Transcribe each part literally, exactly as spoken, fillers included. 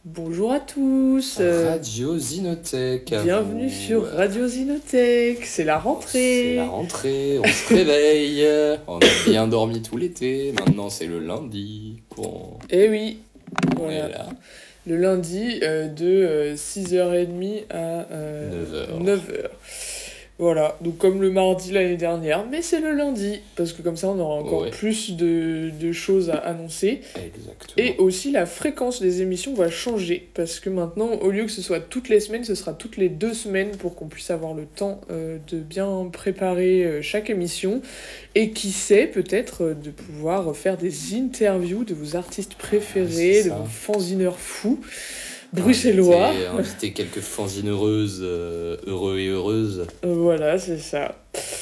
Bonjour à tous, euh, Radio Zinothèque. à bienvenue vous. sur Radio Zinothèque, c'est la C'est rentrée. la rentrée, on se réveille. On a bien dormi tout l'été. Maintenant, c'est le lundi. Bon, Eh oui, on voilà, est là. le lundi euh, de euh, six heures trente à euh, neuf heures. neuf heures. Voilà, donc comme le mardi l'année dernière, mais c'est le lundi, parce que comme ça on aura encore Ouais. plus de, de choses à annoncer. Exactement. Et aussi la fréquence des émissions va changer, parce que maintenant, au lieu que ce soit toutes les semaines, ce sera toutes les deux semaines pour qu'on puisse avoir le temps euh, de bien préparer euh, chaque émission. Et qui sait, peut-être, euh, de pouvoir faire des interviews de vos artistes préférés, c'est de ça. vos fanzineurs fous, bruxellois. Inviter, inviter quelques fanzines heureuses, euh, heureux et heureuses. Euh, Voilà, c'est ça.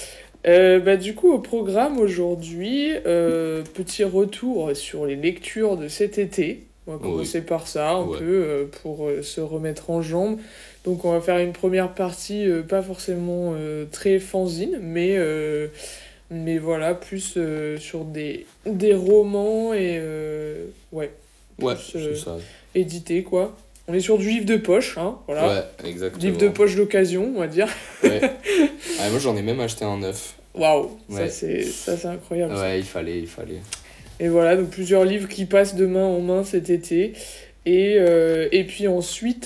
Euh, bah, du coup, au programme aujourd'hui, euh, petit retour sur les lectures de cet été. On va commencer par ça, un Ouais. peu, euh, pour euh, se remettre en jambes. Donc, on va faire une première partie, euh, pas forcément euh, très fanzine, mais, euh, mais voilà, plus euh, sur des, des romans et. euh, ouais, Ouais, plus, c'est euh, ça. édités, quoi. On est sur du livre de poche, hein, voilà. Ouais, exactement. Livre de poche d'occasion, on va dire. Ouais. Ah, moi, j'en ai même acheté un neuf. Waouh, ça Ouais. c'est ça c'est incroyable. ça. Ouais, il fallait, il fallait. Et voilà, donc plusieurs livres qui passent de main en main cet été. Et, euh, et puis ensuite,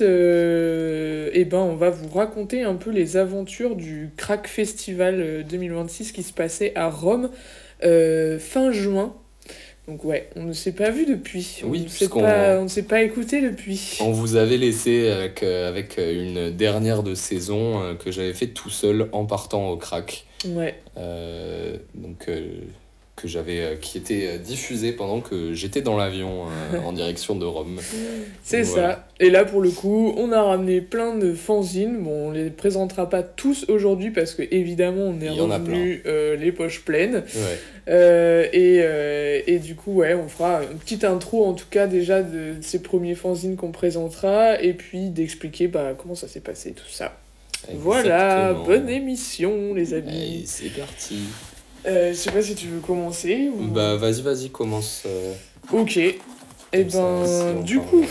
euh, eh ben, on va vous raconter un peu les aventures du Crack Festival euh, deux mille vingt-six qui se passait à Rome euh, fin juin. Donc ouais, on ne s'est pas vu depuis. Oui, on ne s'est puisqu'on- pas, on ne s'est pas écouté depuis. On vous avait laissé avec, euh, avec une dernière de saison euh, que j'avais fait tout seul en partant au crack. Ouais. Euh, donc, euh, que j'avais, euh, qui était euh, diffusé pendant que j'étais dans l'avion euh, en direction de Rome. C'est Voilà. ça. Et là, pour le coup, on a ramené plein de fanzines. Bon, on les présentera pas tous aujourd'hui parce que, évidemment, on est Il y en a revenu euh, les poches pleines. Ouais. Euh, et, euh, et du coup, ouais, on fera une petite intro, en tout cas, déjà de ces premiers fanzines qu'on présentera. Et puis d'expliquer bah, comment ça s'est passé, tout ça. Voilà, Exactement. bonne émission, les amis. Allez, c'est parti. Euh, je sais pas si tu veux commencer ou... Bah, vas-y, vas-y, commence. euh, Ok. Et comme ça, ben, si on du parle. coup...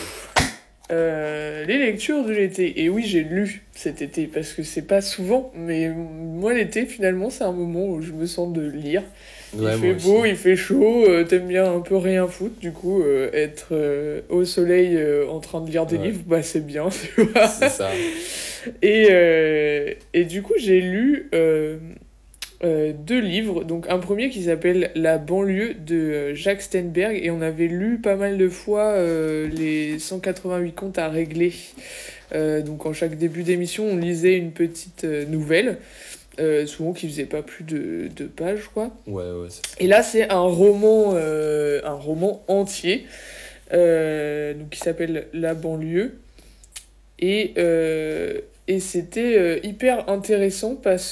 Euh, les lectures de l'été. Et oui, j'ai lu cet été parce que c'est pas souvent, mais moi l'été finalement c'est un moment où je me sens de lire. Ouais, Il fait moi beau, aussi. il fait chaud, euh, t'aimes bien un peu rien foutre, du coup euh, être euh, au soleil euh, en train de lire des Ouais. livres, bah c'est bien, tu vois. C'est ça. Et, euh, et du coup j'ai lu euh, euh, deux livres, donc un premier qui s'appelle La banlieue de euh, Jacques Steinberg, et on avait lu pas mal de fois euh, les cent quatre-vingt-huit comptes à régler. Euh, donc en chaque début d'émission, on lisait une petite euh, nouvelle, euh, souvent qui faisait pas plus de deux pages, quoi. Ouais, ouais. c'est- Et là, c'est un roman, euh, un roman entier, euh, donc qui s'appelle La banlieue. Et, euh, et c'était euh, hyper intéressant parce